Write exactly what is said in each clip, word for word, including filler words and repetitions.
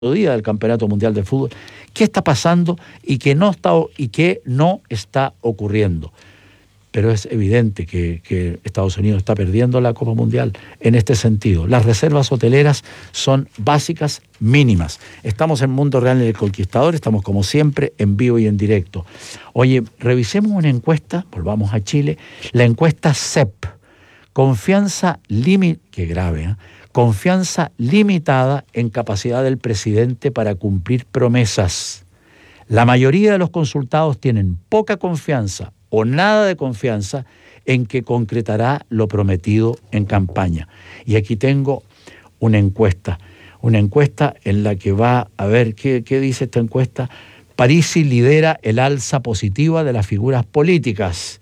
día del Campeonato Mundial de Fútbol. ¿Qué está pasando y qué no está, y qué no está ocurriendo? Pero es evidente que, que Estados Unidos está perdiendo la Copa Mundial en este sentido. Las reservas hoteleras son básicas, mínimas. Estamos en Mundo Real en El Conquistador, estamos como siempre en vivo y en directo. Oye, revisemos una encuesta, volvamos a Chile, la encuesta C E P, confianza limitada, qué grave, ¿eh? Confianza limitada en capacidad del presidente para cumplir promesas. La mayoría de los consultados tienen poca confianza o nada de confianza en que concretará lo prometido en campaña. Y aquí tengo una encuesta, una encuesta en la que va a ver, ¿qué, qué dice esta encuesta? Parisi lidera el alza positiva de las figuras políticas.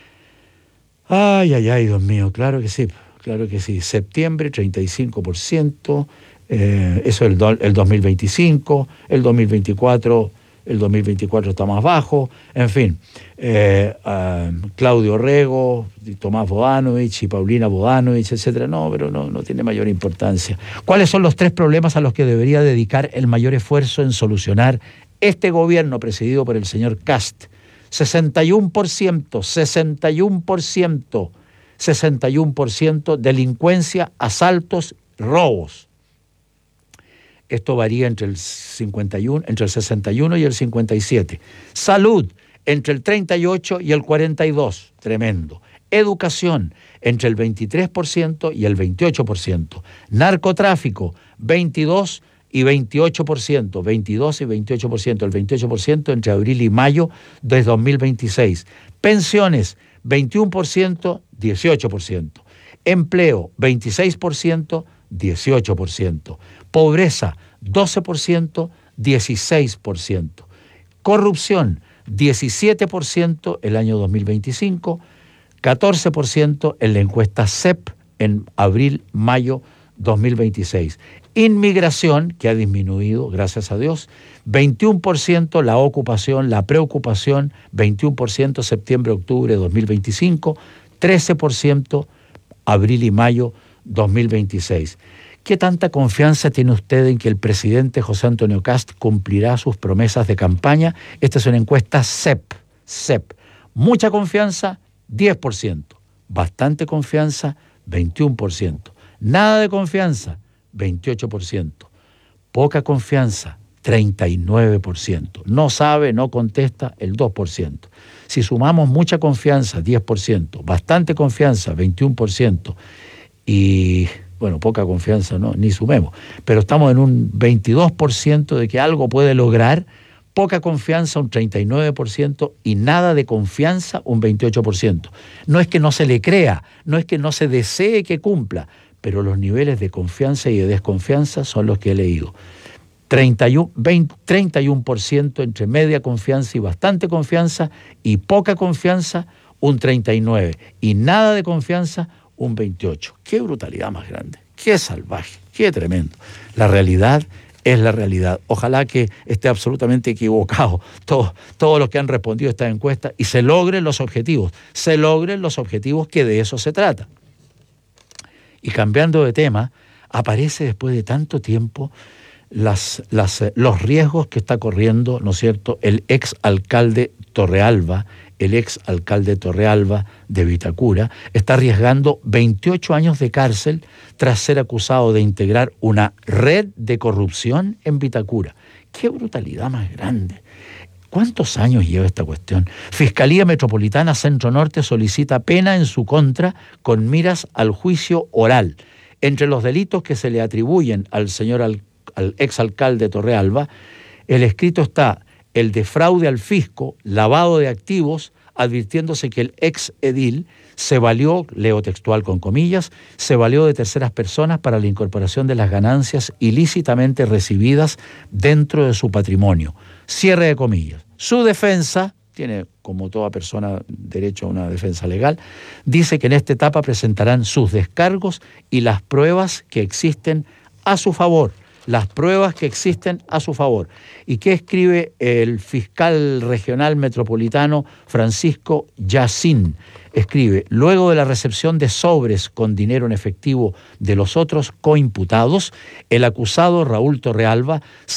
Ay, ay, ay, Dios mío, claro que sí, claro que sí. Septiembre, treinta y cinco por ciento, eh, eso es el, do, el dos mil veinticinco, el dos mil veinticuatro... el dos mil veinticuatro está más bajo, en fin, eh, uh, Claudio Rego, Tomás Bodanovich y Paulina Bodanovich, etcétera. No, pero no, no tiene mayor importancia. ¿Cuáles son los tres problemas a los que debería dedicar el mayor esfuerzo en solucionar este gobierno presidido por el señor Kast? sesenta y uno por ciento, sesenta y uno por ciento, sesenta y uno por ciento delincuencia, asaltos, robos. Esto varía entre el cincuenta y uno, entre el sesenta y uno y el cincuenta y siete. Salud, entre el treinta y ocho y el cuarenta y dos. Tremendo. Educación, entre el veintitrés por ciento y el veintiocho por ciento. Narcotráfico, veintidós y veintiocho por ciento. veintidós y veintiocho por ciento. El veintiocho por ciento entre abril y mayo de dos mil veintiséis. Pensiones, veintiuno por ciento, dieciocho por ciento. Empleo, veintiséis por ciento, dieciocho por ciento. Pobreza, doce por ciento, dieciséis por ciento. Corrupción, diecisiete por ciento el año dos mil veinticinco, catorce por ciento en la encuesta C E P en abril-mayo dos mil veintiséis. Inmigración, que ha disminuido, gracias a Dios, veintiuno por ciento la ocupación, la preocupación, veintiuno por ciento septiembre-octubre dos mil veinticinco, trece por ciento abril y mayo dos mil veintiséis. ¿Qué tanta confianza tiene usted en que el presidente José Antonio Kast cumplirá sus promesas de campaña? Esta es una encuesta C E P. C E P. Mucha confianza, diez por ciento. Bastante confianza, veintiuno por ciento. Nada de confianza, veintiocho por ciento. Poca confianza, treinta y nueve por ciento. No sabe, no contesta, el dos por ciento. Si sumamos mucha confianza, diez por ciento. Bastante confianza, veintiuno por ciento. Y, bueno, poca confianza, no, ni sumemos. Pero estamos en un veintidós por ciento de que algo puede lograr. Poca confianza, un treinta y nueve por ciento. Y nada de confianza, un veintiocho por ciento. No es que no se le crea, no es que no se desee que cumpla, pero los niveles de confianza y de desconfianza son los que he leído. treinta y uno, veinte, treinta y uno por ciento entre media confianza y bastante confianza, y poca confianza, un treinta y nueve por ciento. Y nada de confianza, un veintiocho por ciento. Qué brutalidad más grande, qué salvaje, qué tremendo. La realidad es la realidad. Ojalá que esté absolutamente equivocado todos todo los que han respondido a esta encuesta y se logren los objetivos, se logren los objetivos, que de eso se trata. Y cambiando de tema, aparece después de tanto tiempo las, las, los riesgos que está corriendo, ¿no es cierto?, el ex alcalde Torrealba, el ex alcalde Torrealba de Vitacura, está arriesgando veintiocho años de cárcel tras ser acusado de integrar una red de corrupción en Vitacura. ¡Qué brutalidad más grande! ¿Cuántos años lleva esta cuestión? Fiscalía Metropolitana Centro Norte solicita pena en su contra con miras al juicio oral. Entre los delitos que se le atribuyen al señor al, al exalcalde Torrealba, el escrito está el de fraude al fisco, lavado de activos, advirtiéndose que el ex edil se valió, leo textual con comillas, se valió de terceras personas para la incorporación de las ganancias ilícitamente recibidas dentro de su patrimonio. Cierre de comillas. Su defensa, tiene como toda persona derecho a una defensa legal, dice que en esta etapa presentarán sus descargos y las pruebas que existen a su favor. las pruebas que existen a su favor. ¿Y qué escribe el fiscal regional metropolitano Francisco Yacín? Escribe: luego de la recepción de sobres con dinero en efectivo de los otros coimputados, el acusado Raúl Torrealba